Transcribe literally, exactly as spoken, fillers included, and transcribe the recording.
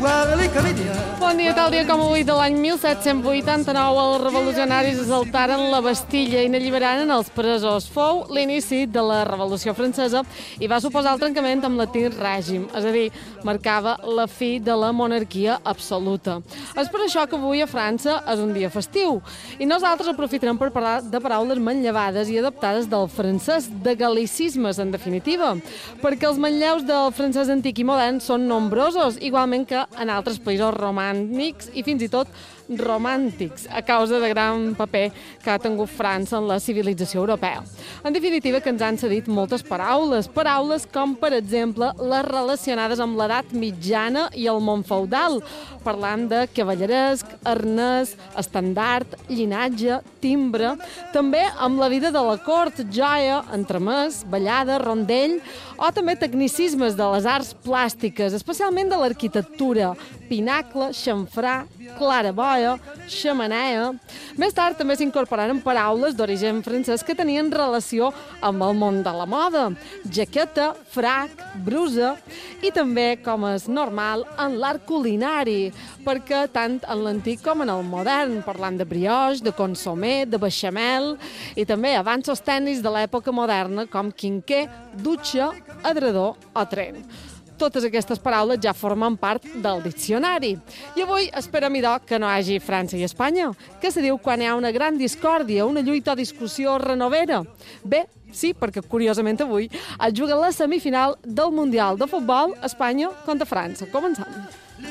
voir les comédiens. Bon dia, tal dia com avui de l'any mil set-cents vuitanta-nou, els revolucionaris assaltaren la Bastilla i n'alliberaren els presos. Fou l'inici de la Revolució Francesa i va suposar el trencament amb l'antic règim, és a dir, marcava la fi de la monarquia absoluta. És per això que avui a França és un dia festiu i nosaltres aprofitarem per parlar de paraules manllevades i adaptades del francès, de gal·licismes, en definitiva, perquè els manlleus del francès antic i modern són nombrosos, igualment que en altres països romànics i fins i tot romàntics, a causa de gran paper que ha tingut França en la civilització europea. En definitiva, que ens han cedit moltes paraules, paraules com, per exemple, les relacionades amb l'edat mitjana i el món feudal, parlant de cavalleresc, arnès, estandard, llinatge, timbre, també amb la vida de la cort, joia, entremès, ballada, rondell, o també tecnicismes de les arts plàstiques, especialment de l'arquitectura, pinacle, xamfrà, claraboia, xemeneia. Més tard també s'incorporaren paraules d'origen francès que tenien relació amb el món de la moda, jaqueta, frac, brusa, i també, com és normal, en l'art culinari, perquè tant en l'antic com en el modern, parlant de brioche, de consomé, de bechamel, i també avanços tècnics de l'època moderna, com quinquer, dutxa, adredor o tren. Totes aquestes paraules ja formen part del diccionari. I avui esperem, idò, que no hi hagi França i Espanya, que se diu quan hi ha una gran discòrdia, una lluita o discussió renovera. Bé, sí, perquè curiosament avui es juga la semifinal del Mundial de Futbol Espanya contra França. Comencem.